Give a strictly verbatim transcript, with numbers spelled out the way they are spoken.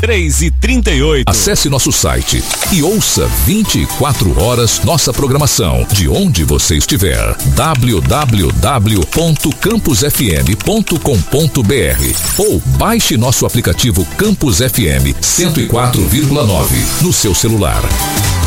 três e trinta e oito. Acesse nosso site e ouça vinte e quatro horas nossa programação de onde você estiver. w w w ponto campus f m ponto com ponto b r ou baixe nosso aplicativo Campus F M cento e quatro vírgula nove no seu celular.